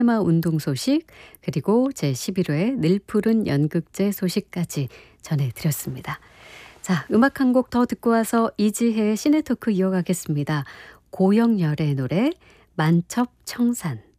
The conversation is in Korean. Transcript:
테마 운동 소식 그리고 제11회 늘푸른 연극제 소식까지 전해드렸습니다. 자, 음악 한 곡 더 듣고 와서 이지혜의 시네토크 이어가겠습니다. 고영열의 노래 만첩청산.